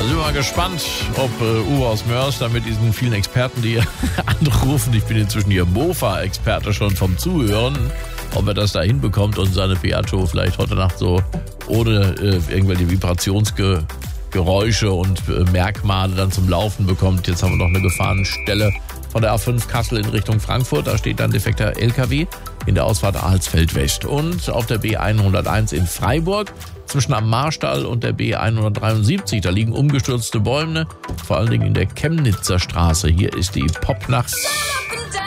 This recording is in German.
Da sind wir mal gespannt, ob Uwe aus Mörs da mit diesen vielen Experten, die hier anrufen, ich bin inzwischen hier Mofa-Experte schon vom Zuhören, ob er das da hinbekommt und seine Piaggio vielleicht heute Nacht so ohne irgendwelche Vibrationsgeräusche und Merkmale dann zum Laufen bekommt. Jetzt haben wir noch eine Gefahrenstelle von der A5 Kassel in Richtung Frankfurt. Da steht dann defekter LKW in der Ausfahrt Alsfeld West. Und auf der B101 in Freiburg zwischen am Marstall und der B173, da liegen umgestürzte Bäume, vor allen Dingen in der Chemnitzer Straße. Hier ist die Popnacht.